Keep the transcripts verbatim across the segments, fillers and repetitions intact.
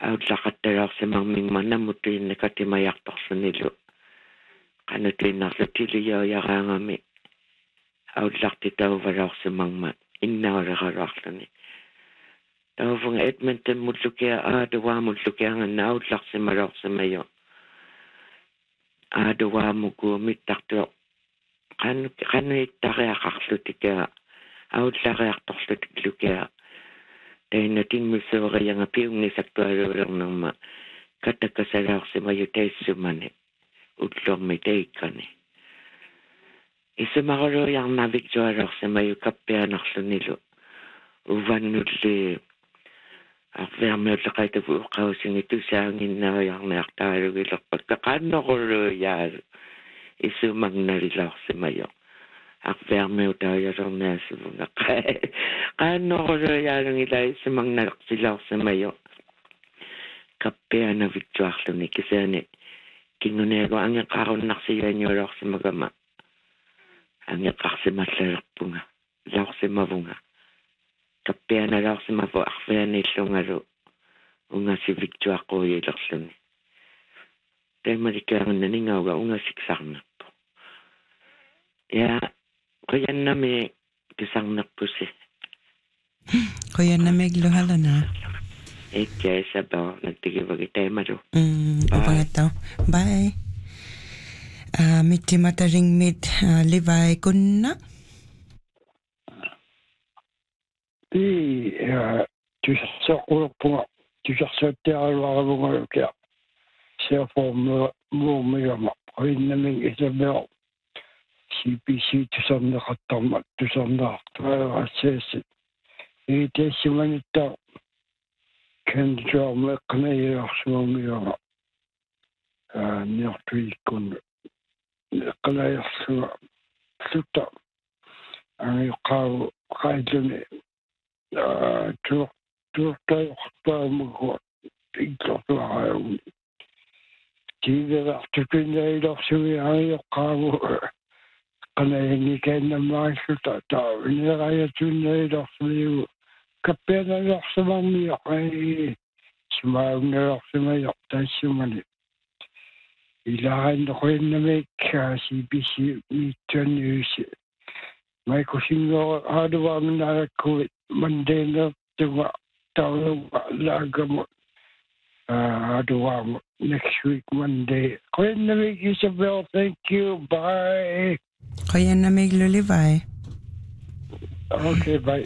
аутлақатталаарсимармингманаммутуинна катимаярторсунилу qanutiinnerlutiliyoyaraangami аутлартитаувалаарсимарма иннаалералаарлуни тауфунга Edmonton муллукиа аадуаамуллукианганна аутларсималоорсимайо аадуаамукуумиттартуо qan qanuittariaqarlutikaa аутлариарторлутик лукиа тайна тингмиссуорианга пиунгисактуалуулернерма каттаккасалаарсимаю тайссумани утлорми тейккани исмаролуярна виктуалерсимаю каппианерлунилу уваннулли арвермиуллекайтаву уққаусинги тусаангиннариарниартаалугилерпакка qaannoruluyaal исумагналилаарсимаю арвермиутаажернаасувунга qaannoruluyaалунгила исумагналерсилаарсимаю каппиана виктуарлуни кисаани кингунеагу ангеқаруннарсиганиулоорсимагама ангеқарсималлалерпунга лаорсимавунга каппианалаарсимаву арфианиллунгалу унгасивиктуаққуилерлуни тэмаликаарнанингаага унгасиксарнерпу я кояннами кисарнерпуси кояннамиглухалана эккэсабаа наттигиваги таймалу м опангаттау бай а миттиматарингмит ливай кунна и тусерсоқулерпуга тусерсааттиаралуаравунгалукиа сеоформа муумиама оиннамин исабео си пи си тусернеқаттарма тусернеартуарассаасси итээссиманитта кэнджоорме канаиарсуумиама а нертуиккун канаиарсуа сутта аниқау қайдуни а тур тур-туортаамгуа ингортуараюни тигерартукиннаилорсуи аниоққаагу канаиникааннамааллута таавинераятуннаилорсуиу каппианалорсумармио ай симаагнеорсумайо тассумани илааннохуиннамик си би си миттуанниуси майкусингоо аадувааминааккуи мандеена туга таунуга лагамо аадуваам next week Monday коиннамик Isabel thank you bye кояннамиглуливай okay bye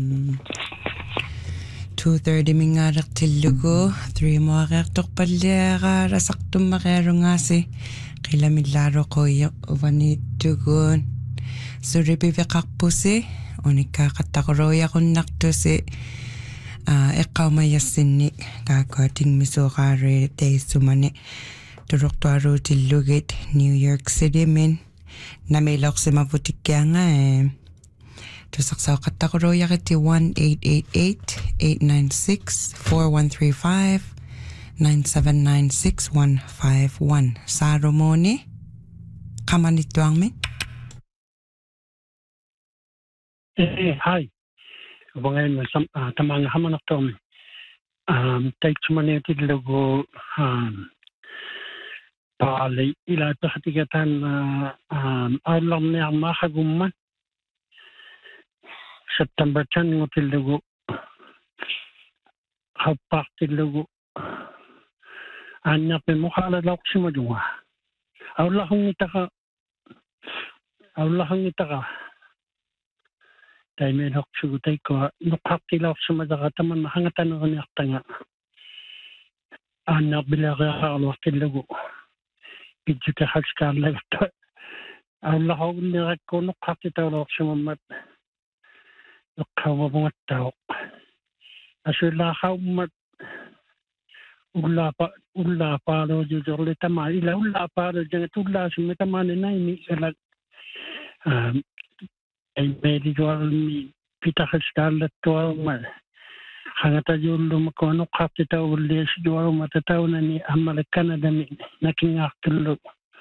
two thirty mingaarertillugu three moareertorpalliaraa lasartummaqialungaasi qilamillaaroquiyo uvanittuguun suripiveqarpusi unikkaaqattaquruiaqunnartusi eqqaumayassinni kaakkuatingmisuuqaari teissumani tulortuaruutillugit New York City min namiloqsimavutikkianga tusaqsauqattaquruiaqiti one eight eight eight eight nine six four one three five nine seven nine six one five one Saromoni qamanittuarmi eh hi Wangan sam tamang hamanaktom um take chumaneti logo um pali ila tahtikatan um alam ni amma hagumman September ten ngotil logo hapakti logo anya pe mukhala lakshimadwa awlahung itaka awlahung itaka taimel hoksugutay ko nukaktilaw sumadakataman mahangatan anak bilagakalo tilago pidjuta halskala Allah ho nirak ko nukaktitaw sumamat nukawabungattaw asula haumat ulla pa ulla pa lo jujurli tama ila ulla pa lo jangat ulla sumitamani na ini salag ay pwede jual mi pitahal skala tuwa ma hangata jullo makono kapita ulis jual matataw na ni amalakana dami naking aktulo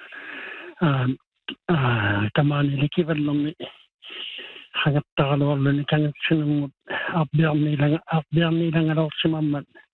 tamani likivallo mi hangata kalwalo ni kang sunung abiyam nilang abiyam nilang alaw si mamat